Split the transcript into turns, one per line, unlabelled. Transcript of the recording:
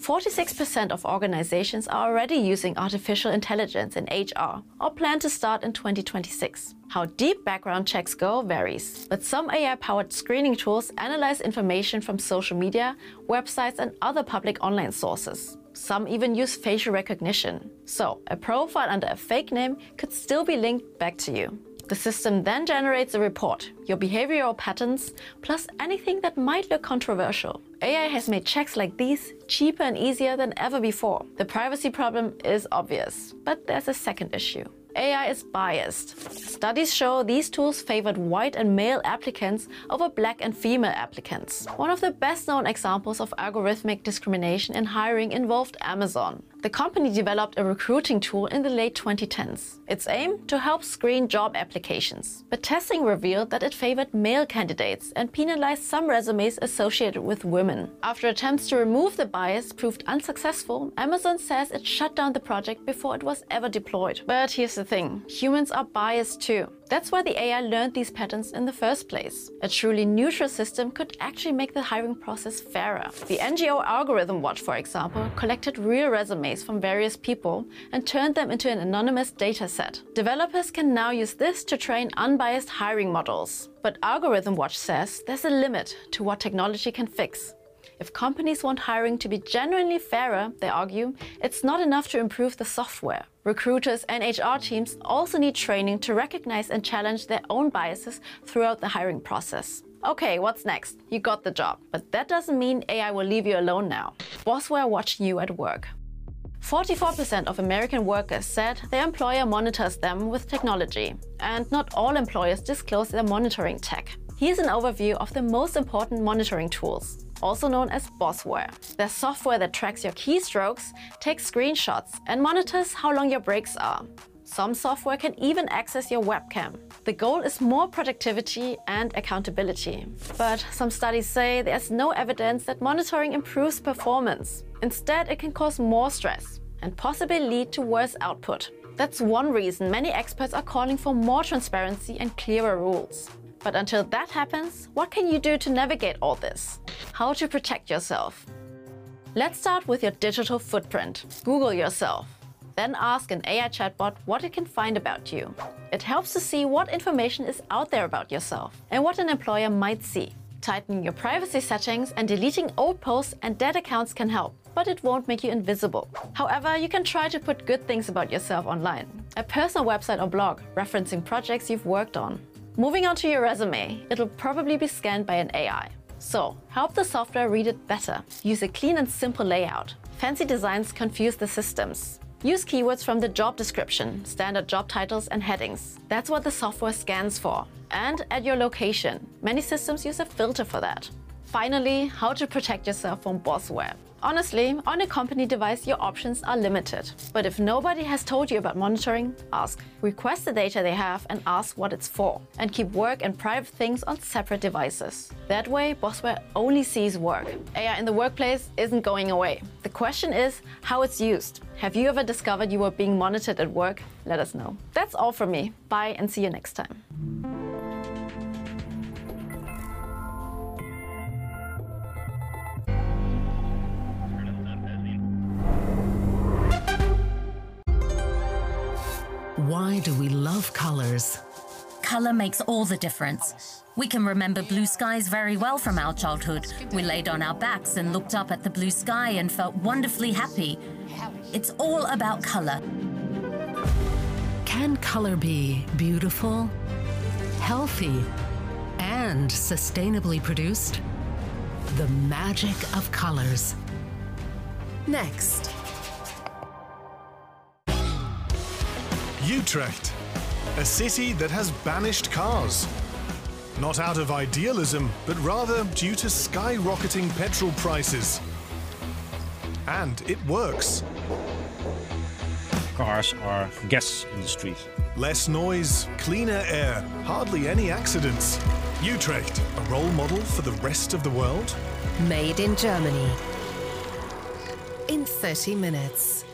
46% of organizations are already using artificial intelligence in HR or plan to start in 2026. How deep background checks go varies, but some AI-powered screening tools analyze information from social media, websites, and other public online sources. Some even use facial recognition. So, a profile under a fake name could still be linked back to you. The system then generates a report, your behavioral patterns, plus anything that might look controversial. AI has made checks like these cheaper and easier than ever before. The privacy problem is obvious, but there's a second issue. AI is biased. Studies show these tools favored white and male applicants over black and female applicants. One of the best-known examples of algorithmic discrimination in hiring involved Amazon. The company developed a recruiting tool in the late 2010s. Its aim? To help screen job applications. But testing revealed that it favored male candidates and penalized some resumes associated with women. After attempts to remove the bias proved unsuccessful, Amazon says it shut down the project before it was ever deployed. But here's the thing, humans are biased too. That's why the AI learned these patterns in the first place. A truly neutral system could actually make the hiring process fairer. The NGO Algorithm Watch, for example, collected real resumes from various people and turned them into an anonymous dataset. Developers can now use this to train unbiased hiring models. But Algorithm Watch says there's a limit to what technology can fix. If companies want hiring to be genuinely fairer, they argue, it's not enough to improve the software. Recruiters and HR teams also need training to recognize and challenge their own biases throughout the hiring process. Okay, what's next? You got the job, but that doesn't mean AI will leave you alone now. Bossware watching you at work. 44% of American workers said their employer monitors them with technology, and not all employers disclose their monitoring tech. Here's an overview of the most important monitoring tools, also known as Bossware. They're software that tracks your keystrokes, takes screenshots, and monitors how long your breaks are. Some software can even access your webcam. The goal is more productivity and accountability. But some studies say there's no evidence that monitoring improves performance. Instead, it can cause more stress and possibly lead to worse output. That's one reason many experts are calling for more transparency and clearer rules. But until that happens, what can you do to navigate all this? How to protect yourself? Let's start with your digital footprint. Google yourself. Then ask an AI chatbot what it can find about you. It helps to see what information is out there about yourself and what an employer might see. Tightening your privacy settings and deleting old posts and dead accounts can help, but it won't make you invisible. However, you can try to put good things about yourself online. A personal website or blog referencing projects you've worked on. Moving on to your resume, it'll probably be scanned by an AI. So, help the software read it better. Use a clean and simple layout. Fancy designs confuse the systems. Use keywords from the job description, standard job titles and headings. That's what the software scans for. And add your location. Many systems use a filter for that. Finally, how to protect yourself from Bossware. Honestly, on a company device, your options are limited. But if nobody has told you about monitoring, ask. Request the data they have and ask what it's for. And keep work and private things on separate devices. That way, Bossware only sees work. AI in the workplace isn't going away. The question is how it's used. Have you ever discovered you were being monitored at work? Let us know. That's all from me. Bye and see you next time.
Why do we love colors?
Color makes all the difference. We can remember blue skies very well from our childhood. We laid on our backs and looked up at the blue sky and felt wonderfully happy. It's all about color.
Can color be beautiful, healthy, and sustainably produced? The magic of colors. Next.
Utrecht, a city that has banished cars. Not out of idealism, but rather due to skyrocketing petrol prices. And it works.
Cars are gas in the street.
Less noise, cleaner air, hardly any accidents. Utrecht, a role model for the rest of the world?
Made in Germany. In 30 minutes.